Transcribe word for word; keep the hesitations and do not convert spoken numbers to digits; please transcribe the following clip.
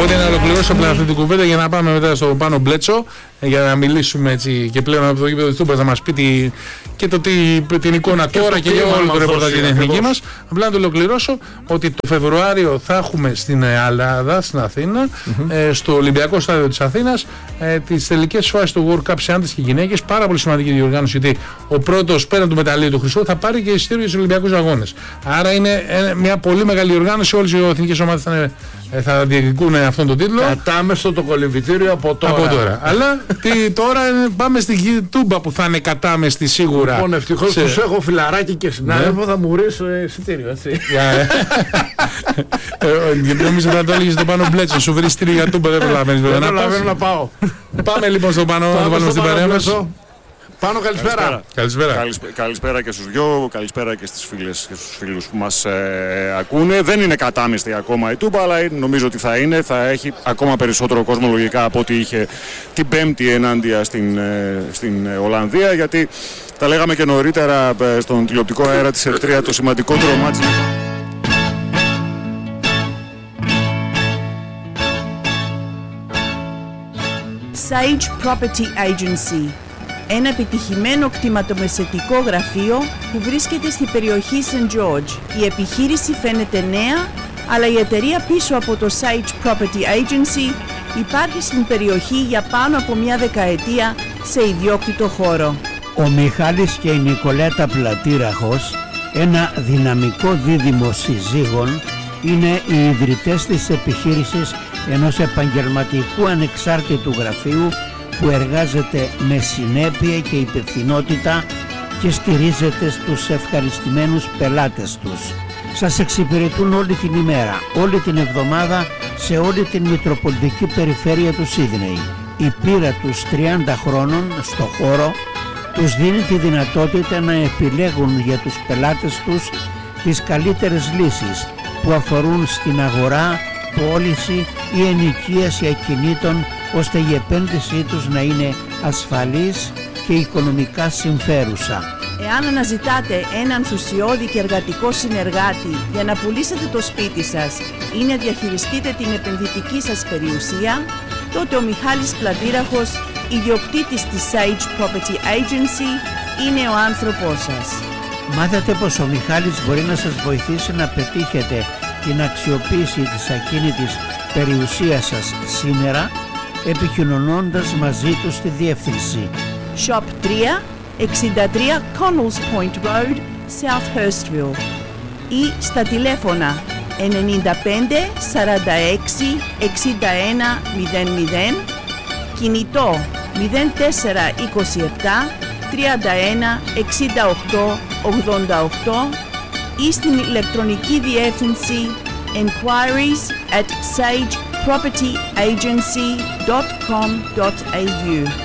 Οπότε να ολοκληρώσω απλά αυτή την κουβέντα για να πάμε μετά στο Πάνο Μπλέτσο, για να μιλήσουμε έτσι και πλέον από το γήπεδο της Τούμπας να μας πει τη, και το, τι, την εικόνα και τώρα και για όλο το ρεπορτάζ για την εθνική μας. Απλά να το ολοκληρώσω ότι το Φεβρουάριο θα έχουμε στην Ελλάδα, στην Αθήνα, mm-hmm. ε, στο Ολυμπιακό Στάδιο της Αθήνας, ε, τις τελικές φάσεις του World Cup σε άντρες και γυναίκες. Πάρα πολύ σημαντική διοργάνωση, γιατί ο πρώτος πέραν του μεταλλείου του χρυσού θα πάρει και εισιτήριο για τους Ολυμπιακούς Αγώνες. Άρα είναι μια πολύ μεγάλη διοργάνωση, όλες οι εθνικές ομάδες θα, θα διεκδικούν αυτόν τον τίτλο. Κατάμεστο το κολυμβητήριο από τώρα. Από τώρα. Αλλά τι, τώρα πάμε στην Τούμπα που θα είναι κατάμεστη σίγουρα. Λοιπόν, ευτυχώς σε... τους έχω φιλαράκι και συνάδελφο, ναι. Θα μου βρεις εισιτήριο, έτσι. Γιατί νομίζω θα το έλεγες στον Πάνο Μπλέτσο, σου βρεις εισιτήριο για Τούμπα, δεν προλαβαίνεις βέβαια να πας. να πάω. Πάμε λοιπόν στον Πάνο, να το βάλουμε στην παρέα μας. Πάνω, καλησπέρα. Καλησπέρα. Καλησπέρα. Καλησπέρα και στους δυο, καλησπέρα και στις φίλες και στους φίλους που μας ε, ακούνε. Δεν είναι κατάμεστη ακόμα η Τούμπα, αλλά νομίζω ότι θα είναι. Θα έχει ακόμα περισσότερο κόσμο λογικά από ό,τι είχε την Πέμπτη ενάντια στην, ε, στην Ολλανδία, γιατί τα λέγαμε και νωρίτερα ε, στον τηλεοπτικό αέρα της Ερυθρέα, το σημαντικότερο μάτς. Sage Property Agency. Ένα επιτυχημένο κτηματομεσαιτικό γραφείο που βρίσκεται στην περιοχή Σεντ Τζόρτζ. Η επιχείρηση φαίνεται νέα, αλλά η εταιρεία πίσω από το Sage Property Agency υπάρχει στην περιοχή για πάνω από μια δεκαετία σε ιδιόκτητο χώρο. Ο Μιχάλης και η Νικολέτα Πλατήραχος, ένα δυναμικό δίδυμο συζύγων, είναι οι ιδρυτές της επιχείρησης ενός επαγγελματικού ανεξάρτητου γραφείου που εργάζεται με συνέπεια και υπευθυνότητα και στηρίζεται στους ευχαριστημένους πελάτες τους. Σας εξυπηρετούν όλη την ημέρα, όλη την εβδομάδα, σε όλη την Μητροπολιτική Περιφέρεια του Σίδνεϊ. Η πείρα τους τριάντα χρόνων στο χώρο τους δίνει τη δυνατότητα να επιλέγουν για τους πελάτες τους τις καλύτερες λύσεις που αφορούν στην αγορά, πώληση ή ενοικίαση ακινήτων, ώστε η επένδυσή τους να είναι ασφαλής και οικονομικά συμφέρουσα. Εάν αναζητάτε έναν ενθουσιώδη και εργατικό συνεργάτη για να πουλήσετε το σπίτι σας ή να διαχειριστείτε την επενδυτική σας περιουσία, τότε ο Μιχάλης Πλατήραχος, ιδιοκτήτης της Sage Property Agency, είναι ο άνθρωπός σας. Μάθατε πως ο Μιχάλης μπορεί να σας βοηθήσει να πετύχετε την αξιοποίηση της ακίνητης περιουσίας σας σήμερα, επικοινωνώντας μαζί του στη διεύθυνση Shop τρία εξήντα τρία Connells Point Road, South Hurstville, ή στα τηλέφωνα ενενήντα πέντε σαράντα έξι εξήντα ένα μηδέν μηδέν, κινητό μηδέν τέσσερα είκοσι επτά τριάντα ένα εξήντα οκτώ ογδόντα οκτώ ή στην ηλεκτρονική διεύθυνση enquiries at sage property agency dot com dot a u.